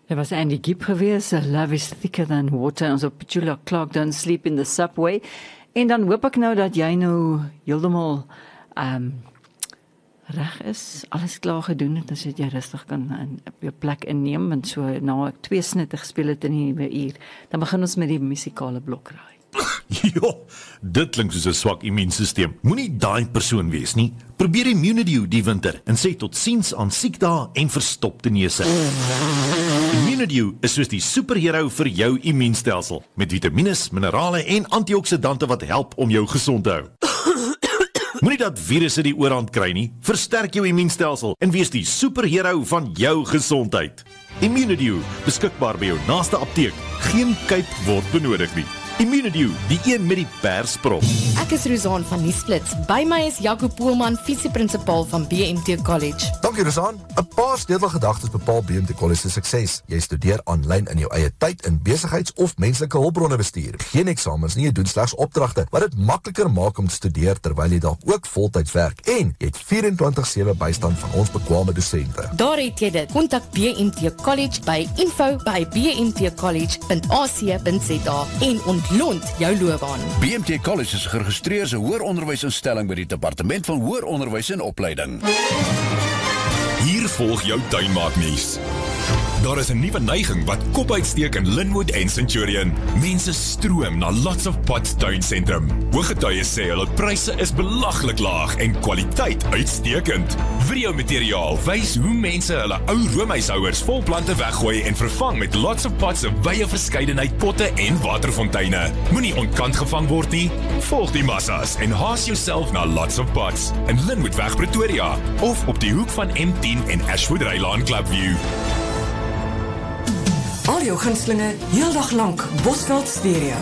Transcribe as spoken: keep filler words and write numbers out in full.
Er was Andy Gibb geweest, Love is Thicker Than Water, ons op Petula Clark, Don't Sleep in the Subway. En dan hoop ek nou dat jy nou heeltemal um, reg is, alles klaar gedoen het, dan jy rustig kan in, op jou plek inneem, want so nou ek twee snitte gespeel het in die nuwe uur, dan begin ons met die musikale blokraai. Ja, dit klink soos 'n swak immuunstelsel. Moenie daai persoon wees nie. Probeer Immunidew die winter en sê totsiens aan siekdae en verstopte neuse. Immunidew is soos die superhero vir jou immuunstelsel, met vitamiene, minerale en antioksidante wat help om jou gesond te hou. Moenie dat virusse die oorhand kry nie. Versterk jou immuunstelsel en wees die superhero van jou gesondheid. Immunidew, beskikbaar by jou naaste apteek. Geen kuip word benodig nie. Immunidew, die een met die persprop. Ek is Rosanne van Nuusflits. By my is Jaco Poelman, visieprinsipal van B M T College. Dankie Rosanne. 'n Paar sleutelgedagtes bepaal B M T College se sukses. Jy studeer aanlyn in jou eie tyd in besigheids- of menslike hulpbronne bestuur. Geen eksamens nie, jy doen slegs opdragte, wat dit makliker maak om te studeer terwyl jy dalk ook voltyds werk. En jy het vyf-en-twintig sewe bystand van ons bekwame dosente. Daar het jy dit. Kontak B M T College by info by b m t college punt a c punt z a en ontlont jou loopbaan. B M T College is geregistreer as 'n hoëronderwysinstelling by die Departement van Hoër Onderwys en Opleiding. Hier volg jou tuinmaaknuus. Daar is 'n nuwe neiging wat kop uitsteek in Linwood en Centurion. Mense stroom na Lots of Pots tuinsentrum. Hooggetuies sê hulle pryse is belaglik laag en kwaliteit uitstekend. Videomateriaal wys hoe mense hulle ou roomhuishouers vol plante weggooi en vervang met Lots of Pots se wye verskeidenheid potte en waterfonteine. Moenie ontkant gevang word nie. Volg die massas en haas jouself na Lots of Pots in Linwoodweg Pretoria of op die hoek van M tien en Ashwood Rylaan Clubview. Al jou gunstelinge, heeldag lank, Bosveld Stereo.